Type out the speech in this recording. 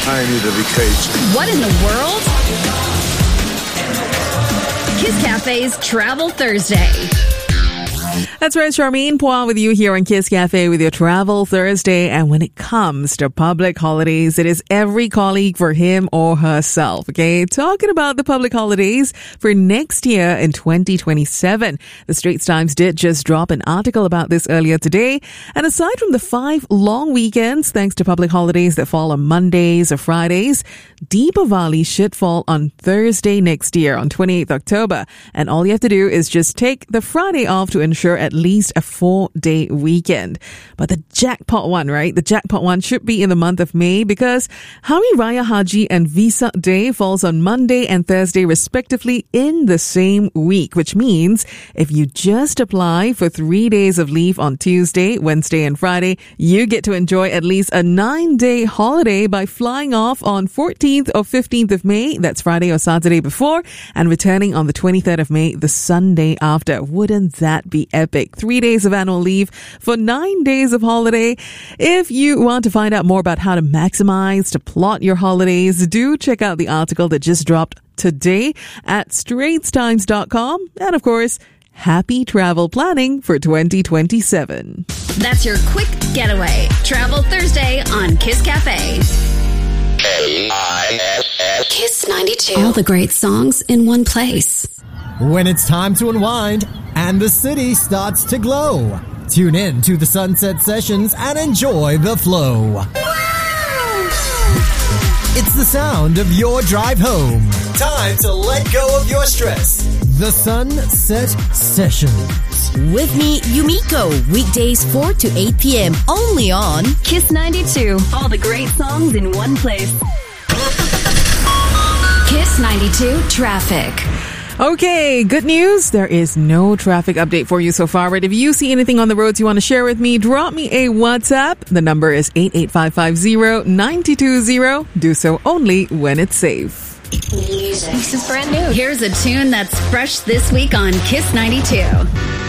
I need to be caged. What in the world? Kiss Cafe's Travel Thursday. That's right, Charmaine Poir with you here on Kiss Cafe with your Travel Thursday. And when it comes to public holidays, it is every colleague for him or herself. Okay, talking about the public holidays for next year in 2027. The Straits Times did just drop an article about this earlier today. And aside from the 5 long weekends, thanks to public holidays that fall on Mondays or Fridays, Deepavali should fall on Thursday next year on 28th October. And all you have to do is just take the Friday off to ensure at least a 4-day weekend. But the jackpot one, right? The jackpot one should be in the month of May because Hari Raya Haji and Vesak Day falls on Monday and Thursday respectively in the same week, which means if you just apply for 3 days of leave on Tuesday, Wednesday and Friday, you get to enjoy at least a 9-day holiday by flying off on 14th or 15th of May, that's Friday or Saturday before, and returning on the 23rd of May, the Sunday after. Wouldn't that be epic? 3 days of annual leave for 9 days of holiday. If you want to find out more about how to maximize, to plot your holidays, do check out the article that just dropped today at straitstimes.com. And of course, happy travel planning for 2027. That's your quick getaway. Travel Thursday on Kiss Cafe. KISS. Kiss 92. All the great songs in one place. When it's time to unwind and the city starts to glow, tune in to the Sunset Sessions and enjoy the flow. Wow! It's the sound of your drive home. Time to let go of your stress. The Sunset Sessions. With me, Yumiko, weekdays 4 to 8 p.m. only on Kiss 92. All the great songs in one place. Kiss 92 Traffic. Okay, good news. There is no traffic update for you so far. Right? If you see anything on the roads you want to share with me, drop me a WhatsApp. The number is 88550-920. Do so only when it's safe. Music. This is brand new. Here's a tune that's fresh this week on Kiss 92.